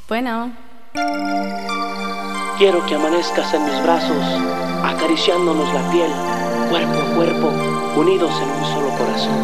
Bueno, Quiero que amanezcas en mis brazos, acariciándonos la piel, cuerpo a cuerpo, unidos en un solo corazón.